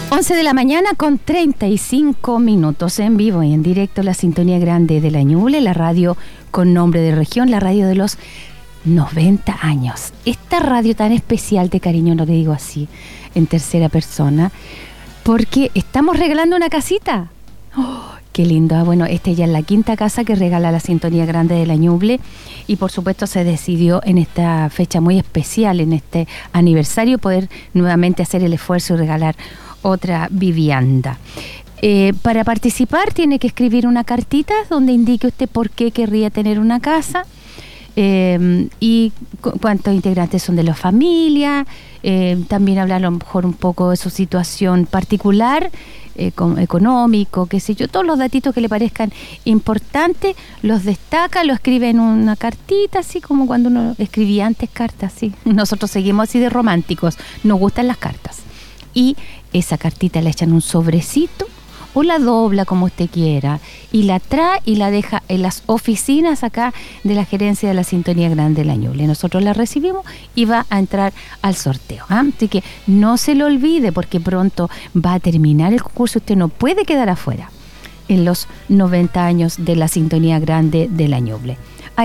11 de la mañana con 35 minutos en vivo y en directo, la sintonía grande de la Ñuble, la radio con nombre de región, la radio de los 90 años. Esta radio tan especial, de cariño, no le digo así, en tercera persona, porque estamos regalando una casita. ¡Oh, qué lindo! Bueno, esta ya es la quinta casa que regala la sintonía grande de la Ñuble y por supuesto se decidió en esta fecha muy especial, en este aniversario, poder nuevamente hacer el esfuerzo y regalar otra vivienda. Para participar tiene que escribir una cartita donde indique usted por qué querría tener una casa y cuántos integrantes son de la familia, también hablar a lo mejor un poco de su situación particular, económico, qué sé yo, todos los datitos que le parezcan importantes, los destaca, lo escribe en una cartita, así como cuando uno escribía antes cartas, sí. Nosotros seguimos así de románticos, nos gustan las cartas. Y esa cartita la echan en un sobrecito o la dobla como usted quiera y la trae y la deja en las oficinas acá de la gerencia de la sintonía grande de la Ñuble. Nosotros la recibimos y va a entrar al sorteo, ¿eh? Así que no se lo olvide porque pronto va a terminar el concurso. Usted no puede quedar afuera en los 90 años de la sintonía grande de la Ñuble.